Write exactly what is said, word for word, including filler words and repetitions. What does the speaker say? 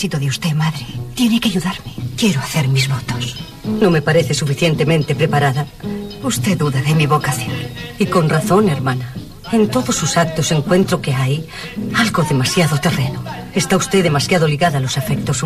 Necesito de usted, madre. Tiene que ayudarme. Quiero hacer mis votos. No me parece suficientemente preparada. Usted duda de mi vocación. Y con razón, hermana. En todos sus actos encuentro que hay algo demasiado terreno. Está usted demasiado ligada a los afectos humanos.